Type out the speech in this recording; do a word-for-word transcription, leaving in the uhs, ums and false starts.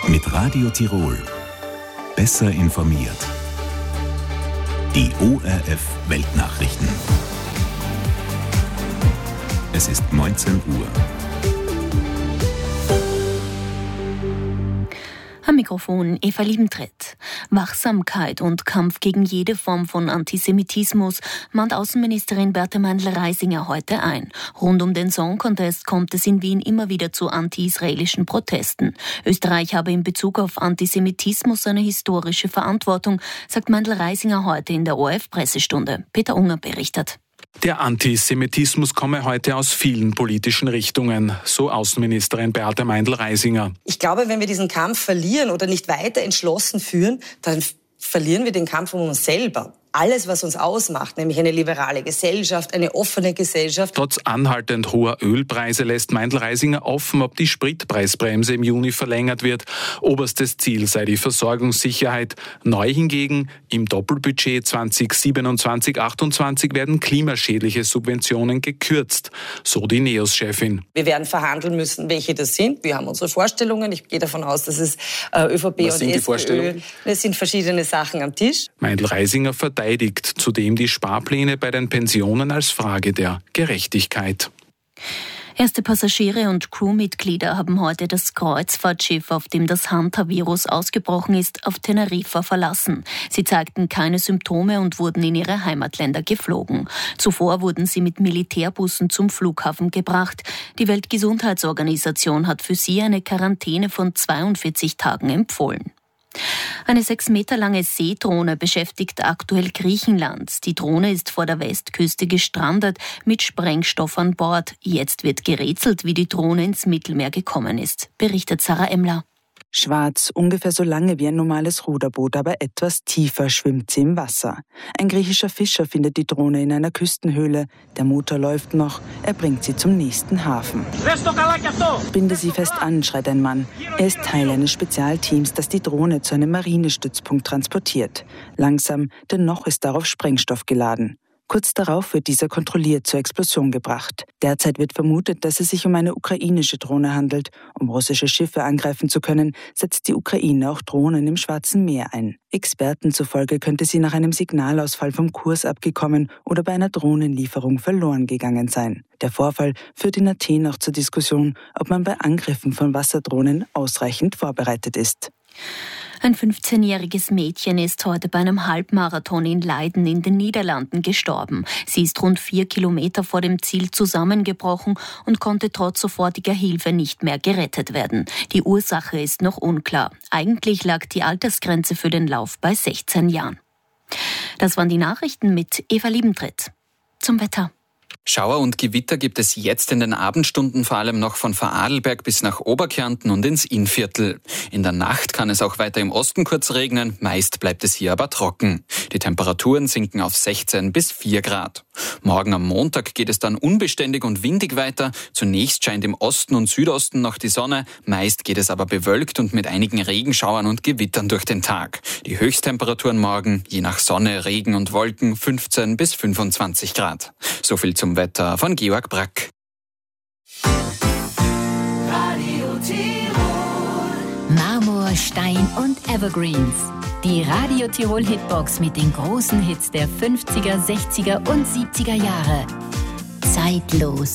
Mit Radio Tirol. Besser informiert. Die O R F Weltnachrichten. Es ist neunzehn Uhr. Am Mikrofon Eva Liebentritt. Wachsamkeit und Kampf gegen jede Form von Antisemitismus mahnt Außenministerin Berta Meindl-Reisinger heute ein. Rund um den Song Contest kommt es in Wien immer wieder zu anti-israelischen Protesten. Österreich habe in Bezug auf Antisemitismus eine historische Verantwortung, sagt Meindl-Reisinger heute in der O R F-Pressestunde. Peter Unger berichtet. Der Antisemitismus komme heute aus vielen politischen Richtungen, so Außenministerin Beate Meindl-Reisinger. Ich glaube, wenn wir diesen Kampf verlieren oder nicht weiter entschlossen führen, dann verlieren wir den Kampf um uns selber. Alles, was uns ausmacht, nämlich eine liberale Gesellschaft, eine offene Gesellschaft. Trotz anhaltend hoher Ölpreise lässt Meindl-Reisinger offen, ob die Spritpreisbremse im Juni verlängert wird. Oberstes Ziel sei die Versorgungssicherheit. Neu hingegen, im Doppelbudget zwanzig siebenundzwanzig achtundzwanzig werden klimaschädliche Subventionen gekürzt, so die NEOS-Chefin. Wir werden verhandeln müssen, welche das sind. Wir haben unsere Vorstellungen. Ich gehe davon aus, dass es äh, ÖVP Was und sind die SPÖ, Vorstellungen? Es sind verschiedene Sachen am Tisch. Meindl-Reisinger verteidigt zudem die Sparpläne bei den Pensionen als Frage der Gerechtigkeit. Erste Passagiere und Crewmitglieder haben heute das Kreuzfahrtschiff, auf dem das Hanta-Virus ausgebrochen ist, auf Teneriffa verlassen. Sie zeigten keine Symptome und wurden in ihre Heimatländer geflogen. Zuvor wurden sie mit Militärbussen zum Flughafen gebracht. Die Weltgesundheitsorganisation hat für sie eine Quarantäne von zweiundvierzig Tagen empfohlen. Eine sechs Meter lange Seedrohne beschäftigt aktuell Griechenland. Die Drohne ist vor der Westküste gestrandet mit Sprengstoff an Bord. Jetzt wird gerätselt, wie die Drohne ins Mittelmeer gekommen ist, berichtet Sarah Emmler. Schwarz, ungefähr so lange wie ein normales Ruderboot, aber etwas tiefer schwimmt sie im Wasser. Ein griechischer Fischer findet die Drohne in einer Küstenhöhle. Der Motor läuft noch, er bringt sie zum nächsten Hafen. Binde sie fest an, schreit ein Mann. Er ist Teil eines Spezialteams, das die Drohne zu einem Marinestützpunkt transportiert. Langsam, denn noch ist darauf Sprengstoff geladen. Kurz darauf wird dieser kontrolliert zur Explosion gebracht. Derzeit wird vermutet, dass es sich um eine ukrainische Drohne handelt. Um russische Schiffe angreifen zu können, setzt die Ukraine auch Drohnen im Schwarzen Meer ein. Experten zufolge könnte sie nach einem Signalausfall vom Kurs abgekommen oder bei einer Drohnenlieferung verloren gegangen sein. Der Vorfall führt in Athen auch zur Diskussion, ob man bei Angriffen von Wasserdrohnen ausreichend vorbereitet ist. Ein fünfzehnjähriges Mädchen ist heute bei einem Halbmarathon in Leiden in den Niederlanden gestorben. Sie ist rund vier Kilometer vor dem Ziel zusammengebrochen und konnte trotz sofortiger Hilfe nicht mehr gerettet werden. Die Ursache ist noch unklar. Eigentlich lag die Altersgrenze für den Lauf bei sechzehn Jahren. Das waren die Nachrichten mit Eva Liebentritt. Zum Wetter. Schauer und Gewitter gibt es jetzt in den Abendstunden vor allem noch von Vorarlberg bis nach Oberkärnten und ins Innviertel. In der Nacht kann es auch weiter im Osten kurz regnen, meist bleibt es hier aber trocken. Die Temperaturen sinken auf sechzehn bis vier Grad. Morgen am Montag geht es dann unbeständig und windig weiter. Zunächst scheint im Osten und Südosten noch die Sonne, meist geht es aber bewölkt und mit einigen Regenschauern und Gewittern durch den Tag. Die Höchsttemperaturen morgen, je nach Sonne, Regen und Wolken, fünfzehn bis fünfundzwanzig Grad. So viel zum Wetter von Georg Brack. Radio Tirol. Marmor, Stein und Evergreens. Die Radio Tirol Hitbox mit den großen Hits der fünfziger, sechziger und siebziger Jahre. Zeitlos.